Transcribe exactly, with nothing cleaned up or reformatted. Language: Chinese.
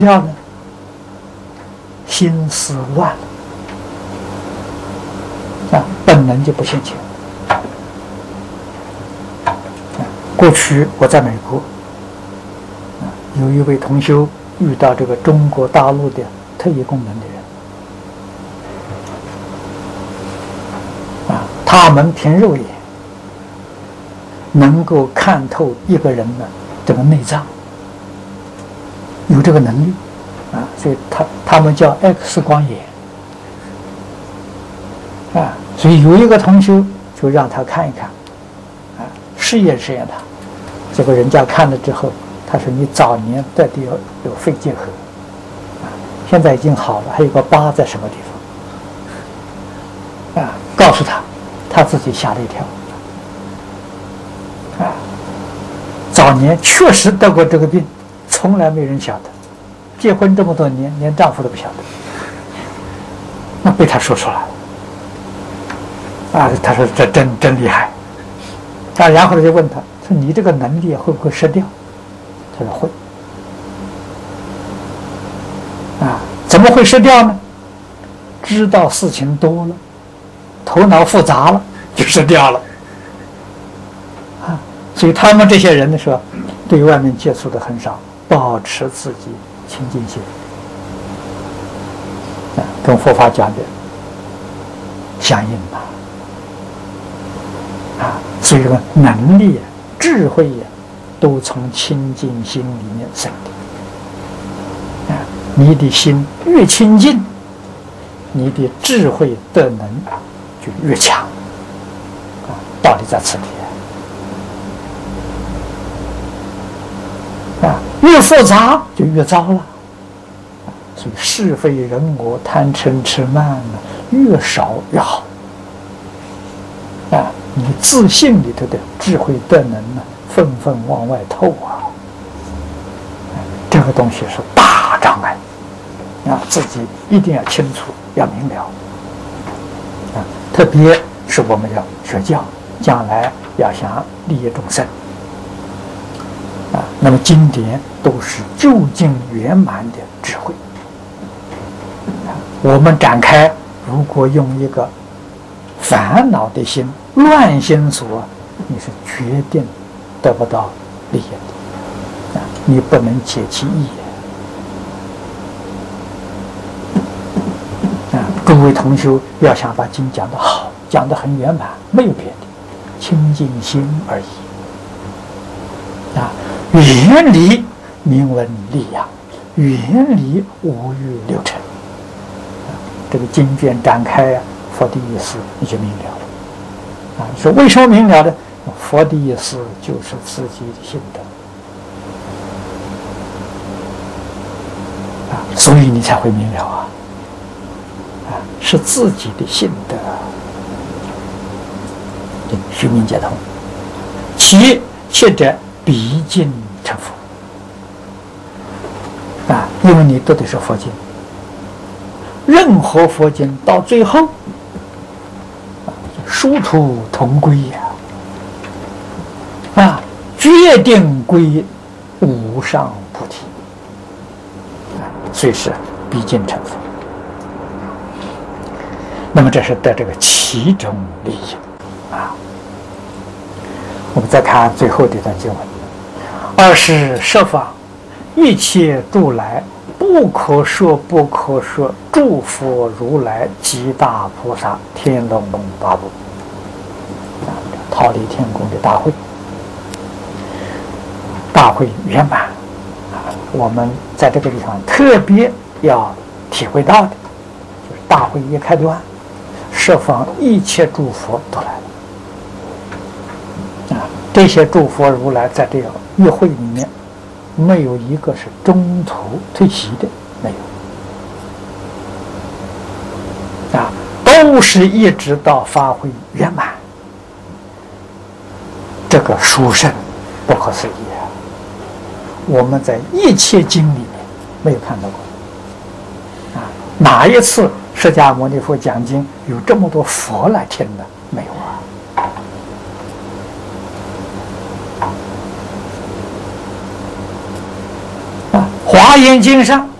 掉呢，心思乱了啊，本能就不现前。过去我在美国，啊，有一位同修遇到这个中国大陆的特异功能的人，啊，他们凭肉眼能够看透一个人的这个内脏，有这个能力，啊，所以他他们叫 X 光眼，啊，所以有一个同修就让他看一看，啊，试验试验他。结果人家看了之后，他说你早年得的有有肺结核，啊，现在已经好了，还有个疤在什么地方？啊，告诉他，他自己吓了一跳，啊，早年确实得过这个病，从来没人晓得，结婚这么多年，连丈夫都不晓得，那被他说出来了，啊，他说这真真厉害，啊，然后他就问他。你这个能力会不会失掉？他说会。啊，怎么会失掉呢？知道事情多了，头脑复杂了，就失掉了。啊，所以他们这些人的时候，对外面接触的很少，保持自己清净心。啊，跟佛法讲的相应吧。啊，所以这个能力啊。智慧呀，都从清净心里面生的。啊，你的心越清净，你的智慧德能就越强。啊，道理在此地。啊，越复杂就越糟了。所以是非人我贪嗔痴慢呢，越少越好。啊，你自信里头的智慧德能呢，纷纷往外透啊！这个东西是大障碍啊，自己一定要清楚，要明了啊！特别是我们要学教，将来要想利益众生啊，那么经典都是究竟圆满的智慧啊。我们展开，如果用一个烦恼的心、乱心所，你是决定得不到利益的啊！你不能解其意啊！诸位同修要想把经讲得好，讲得很圆满，没有别的，清净心而已啊！远离名闻利养，远离五欲六尘啊！这个经卷展开啊，佛的意思你就明了了。啊，说为什么明了呢？佛的意思就是自己的心得啊，所以你才会明了啊！啊，是自己的心得，虚名解脱。其切者必尽成佛啊，因为你读的是佛经，任何佛经到最后。殊途同归呀！啊，决定归无上菩提啊，所以是必尽成佛。那么这是得这个其中利益啊。我们再看最后这段经文：二是设法一切诸来，不可说不可说，诸佛如来及大菩萨天龙八部。桃李天宫的大会，大会圆满啊！我们在这个地方特别要体会到的，就是大会一开端，十方一切诸佛都来了啊！这些诸佛如来在这个议会里面，没有一个是中途退席的，没有啊，都是一直到发挥圆满。这个殊胜不可思议啊！我们在一切经里面没有看到过啊！哪一次释迦牟尼佛讲经有这么多佛来听的？没有啊！啊，华华严经上